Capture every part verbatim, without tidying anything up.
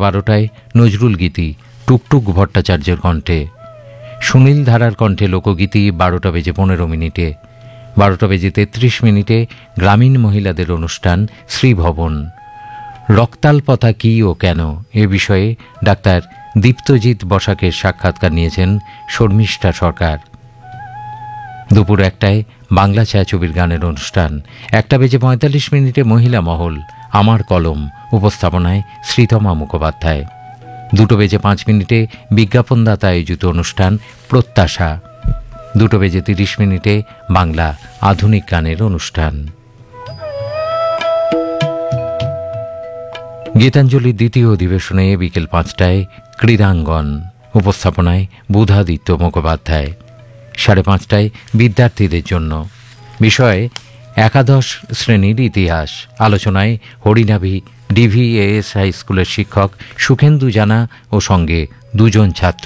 বারোটায় নজরুল গীতি টুকটুক ভট্টাচার্যের কণ্ঠে, সুনীল ধারার কণ্ঠে লোকগীতি বারোটা বেজে পনেরো মিনিটে। বারোটা বেজে তেত্রিশ মিনিটে গ্রামীণ মহিলাদের অনুষ্ঠান শ্রীভবন। রক্তাল্পতা কী ও কেন এ বিষয়ে ডাক্তার দীপ্তজিৎ বসাকের সাক্ষাৎকার নিয়েছেন শর্মিষ্ঠা সরকার। দুপুর একটায় বাংলা ছায়াছবির গানের অনুষ্ঠান। একটা বেজে পঁয়তাল্লিশ মিনিটে মহিলা মহল আমার কলম, উপস্থাপনায় শ্রীতমা মুখোপাধ্যায়। দুটো বেজে পাঁচ মিনিটে বিজ্ঞাপনদাতা আয়োজিত অনুষ্ঠান প্রত্যাশা। দুটো বেজে তিরিশ মিনিটে বাংলা আধুনিক গানের অনুষ্ঠান। গীতাঞ্জলির দ্বিতীয় অধিবেশনে বিকেল পাঁচটায় ক্রীড়াঙ্গন, উপস্থাপনায় বুধাদিত্য মুখোপাধ্যায়। সাড়ে পাঁচটায় বিদ্যার্থীদের জন্য, বিষয় একাদশ শ্রেণীর ইতিহাস। আলোচনায় হরিনাভি ডিভিএএস হাই স্কুলের শিক্ষক সুখেন্দু জানা ও সঙ্গে দুজন ছাত্র।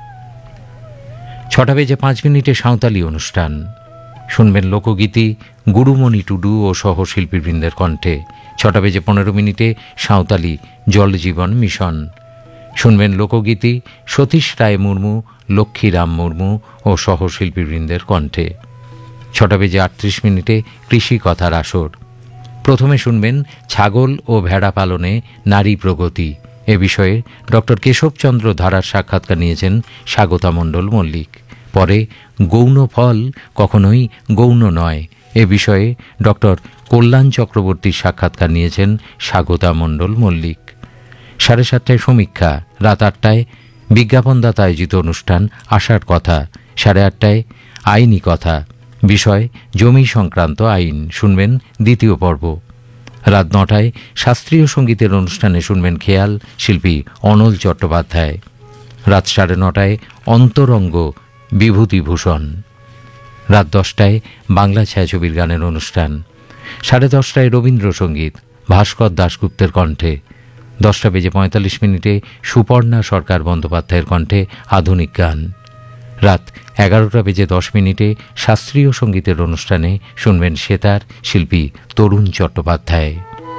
ছটা বেজে পাঁচ মিনিটে সাঁওতালি অনুষ্ঠান। শুনবেন লোকগীতি গুরুমণি টুডু ও সহশিল্পীবৃন্দের কণ্ঠে। ছটা বেজে পনেরো মিনিটে সাঁওতালি জলজীবন মিশন। শুনবেন লোকগীতি সতীশ রায় মুর্মু, লক্ষ্মীরাম মুর্মু ও সহশিল্পীবৃন্দের কণ্ঠে। ছটা বেজে আটত্রিশ মিনিটে কৃষি কথার আসর। প্রথমে শুনবেন ছাগল ও ভেড়া পালনে নারী প্রগতি এ বিষয়ে ডক্টর কেশবচন্দ্র ধারার সাক্ষাৎকার নিয়েছেন স্বাগতা মণ্ডল মল্লিক। পরে গৌণ ফল কখনোই গৌণ নয় এ বিষয়ে ডক্টর কল্যাণ চক্রবর্তীর সাক্ষাৎকার নিয়েছেন স্বাগতা মণ্ডল মল্লিক। সাড়ে সাতটায় সমীক্ষা। রাত আটটায় বিজ্ঞাপনদাতা আয়োজিত অনুষ্ঠান আশার কথা। সাড়ে আটটায় আইনি কথা, বিষয় জমি সংক্রান্ত আইন। শুনবেন দ্বিতীয় পর্ব। রাত নটায় শাস্ত্রীয় সঙ্গীতের অনুষ্ঠানে শুনবেন খেয়াল শিল্পী অনল চট্টোপাধ্যায়। রাত সাড়ে নটায় অন্তরঙ্গ বিভূতিভূষণ। রাত দশটায় বাংলা ছায়াছবির গানের অনুষ্ঠান। সাড়ে দশটায় রবীন্দ্রসঙ্গীত ভাস্কর দাশগুপ্তের কণ্ঠে। দশটা বেজে পঁয়তাল্লিশ মিনিটে সুপর্ণা সরকার বন্দ্যোপাধ্যায়ের কণ্ঠে আধুনিক গান। রাত এগারোটা বেজে দশ মিনিটে শাস্ত্রীয় সঙ্গীতের অনুষ্ঠানে শুনবেন সেতার শিল্পী তরুণ চট্টোপাধ্যায়।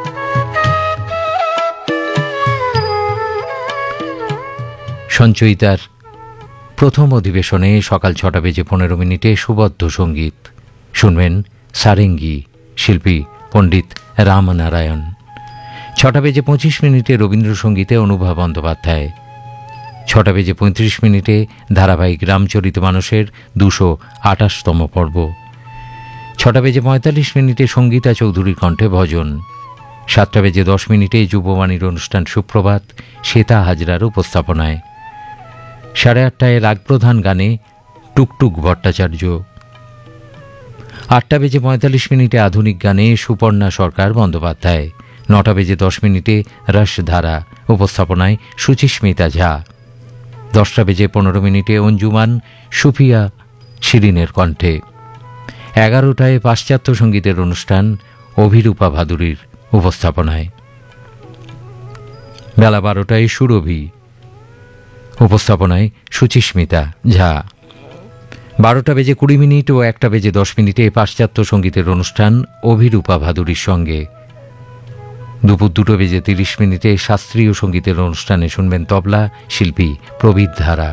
সঞ্চয়িতার প্রথম অধিবেশনে সকাল ছটা বেজে পনেরো মিনিটে সুবদ্ধ সঙ্গীত। শুনবেন সারেঙ্গি, শিল্পী পণ্ডিত রামনারায়ণ। ছটা বেজে পঁচিশ মিনিটে রবীন্দ্রসঙ্গীতে অনুভা বন্দ্যোপাধ্যায়। ছটা বেজে পঁয়ত্রিশ মিনিটে ধারাবাহিক রামচরিত মানসের দুশো আঠাশতম পর্ব। ছটা বেজে পঁয়তাল্লিশ মিনিটে সঙ্গীতা চৌধুরীর কণ্ঠে ভজন। সাতটা বেজে দশ মিনিটে যুববাণীর অনুষ্ঠান সুপ্রভাত শ্বেতা হাজরার উপস্থাপনায়। সাড়ে আটটায় রাগপ্রধান গানে টুকটুক ভট্টাচার্য। আটটা বেজে পঁয়তাল্লিশ মিনিটে আধুনিক গানে সুপর্ণা সরকার বন্দ্যোপাধ্যায়। নটা বেজে দশ মিনিটে রসধারা, উপস্থাপনায় সুচিস্মিতা ঝা। দশটা বেজে পনেরো মিনিটে অঞ্জুমান সুফিয়া শিরিনের কণ্ঠে। এগারোটায় পাশ্চাত্য সঙ্গীতের অনুষ্ঠান অভিরূপা ভাদুরীর উপস্থাপনায়। বেলা বারোটায় সুরভি, উপস্থাপনায় সুচিস্মিতা ঝা। বারোটা বেজে কুড়ি মিনিট ও একটা বেজে দশ মিনিটে পাশ্চাত্য সঙ্গীতের অনুষ্ঠান অভিরূপা ভাদুরীর সঙ্গে। দুপুর দুটো বেজে তিরিশ মিনিটে শাস্ত্রীয় সঙ্গীতের অনুষ্ঠানে শুনবেন তবলা শিল্পী প্রবীর ধারা।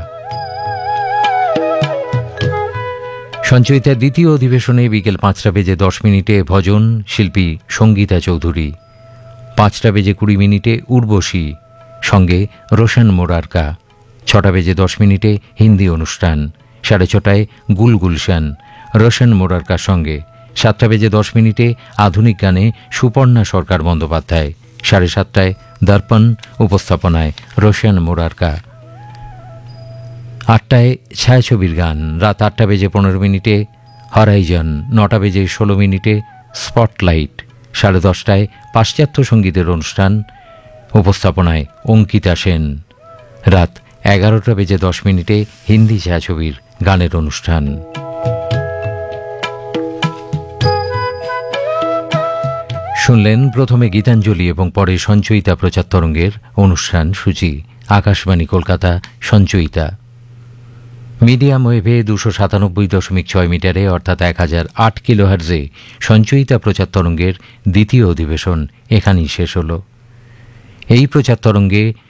সঞ্চয়িতার দ্বিতীয় অধিবেশনে বিকেল পাঁচটা বেজে দশ মিনিটে ভজন শিল্পী সঙ্গীতা চৌধুরী। পাঁচটা বেজে কুড়ি মিনিটে উর্বশী, সঙ্গে রোশন মোরারকা। ছটা বেজে দশ মিনিটে হিন্দি অনুষ্ঠান। সাড়ে ছটায় গুলগুলশান রোশন মোরারকার সঙ্গে। সাতটা বেজে দশ মিনিটে আধুনিক গানে সুপর্ণা সরকার বন্দ্যোপাধ্যায়। সাড়ে সাতটায় দর্পণ, উপস্থাপনায় রোশন মোরারকা। আটটায় ছায়াছবির গান। রাত আটটা বেজে পনেরো মিনিটে হরাইজন। নটা বেজে ষোলো মিনিটে স্পটলাইট। সাড়ে দশটায় পাশ্চাত্য সঙ্গীতের অনুষ্ঠান, উপস্থাপনায় অঙ্কিতা সেন। রাত এগারোটা বেজে দশ মিনিটে হিন্দি ছায়াছবির গানের অনুষ্ঠান। শুনলেন প্রথমে গীতাঞ্জলি এবং পরে সঞ্চয়িতা প্রচার তরঙ্গের অনুষ্ঠান সূচি। আকাশবাণী কলকাতা সঞ্চয়িতা মিডিয়াম ওয়েভে দুশো সাতানব্বই দশমিক ছয় মিটারে অর্থাৎ এক হাজার আট কিলোহার্জে সঞ্চয়িতা প্রচার তরঙ্গের দ্বিতীয় অধিবেশন এখানেই শেষ হল। এই প্রচার তরঙ্গে